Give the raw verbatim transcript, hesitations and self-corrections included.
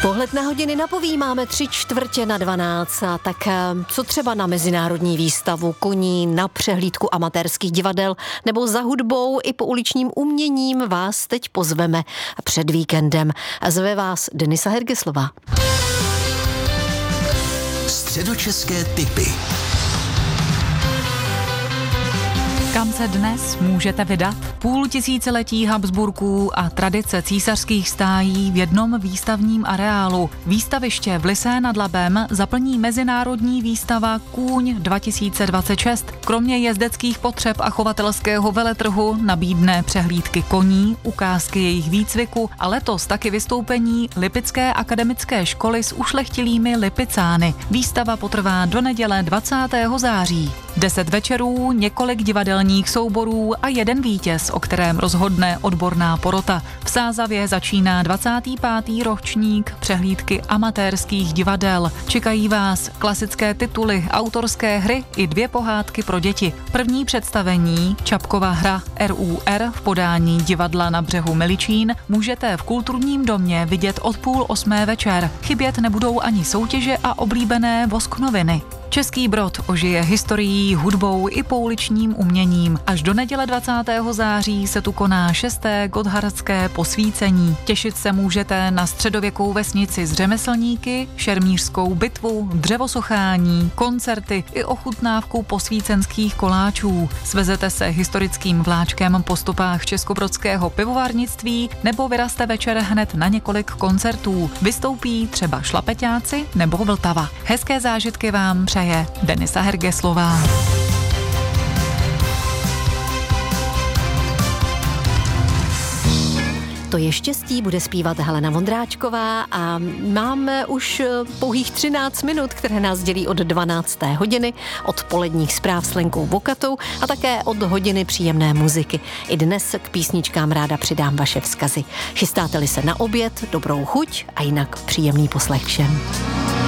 Pohled na hodiny napoví, máme tři čtvrtě na dvanáct, a tak co třeba na mezinárodní výstavu koní, na přehlídku amatérských divadel nebo za hudbou i po uličním uměním vás teď pozveme před víkendem. Zve vás Denisa Hergeslová. Středočeské tipy. Kam se dnes můžete vydat? Půl tisíciletí Habsburků a tradice císařských stájí v jednom výstavním areálu. Výstaviště v Lysé nad Labem zaplní mezinárodní výstava Kůň dva tisíce dvacet šest. Kromě jezdeckých potřeb a chovatelského veletrhu nabídne přehlídky koní, ukázky jejich výcviku a letos taky vystoupení Lipické akademické školy s ušlechtilými lipicány. Výstava potrvá do neděle dvacátého září. Deset večerů, několik divadelních souborů a jeden vítěz, o kterém rozhodne odborná porota. V Sázavě začíná dvacátý pátý ročník přehlídky amatérských divadel. Čekají vás klasické tituly, autorské hry i dvě pohádky pro děti. První představení, Čapkova hra R U R v podání divadla na břehu Miličín, můžete v kulturním domě vidět od půl osmé večer. Chybět nebudou ani soutěže a oblíbené vosknoviny. Český Brod ožije historií, hudbou i pouličním uměním. Až do neděle dvacátého září se tu koná šesté gotthardské posvícení. Těšit se můžete na středověkou vesnici s řemeslníky, šermířskou bitvu, dřevosochání, koncerty i ochutnávku posvícenských koláčů. Svezete se historickým vláčkem po stopách českobrodského pivovarnictví nebo vyraste večer hned na několik koncertů. Vystoupí třeba Šlapeťáci nebo Vltava. Hezké zážitky vám přeje Denisa Hergeslová. To je štěstí, bude zpívat Helena Vondráčková a máme už pouhých třináct minut, které nás dělí od dvanácté hodiny, od poledních zpráv s Lenkou Vokatou a také od hodiny příjemné muziky. I dnes k písničkám ráda přidám vaše vzkazy. Chystáte-li se na oběd, dobrou chuť a jinak příjemný poslech všem.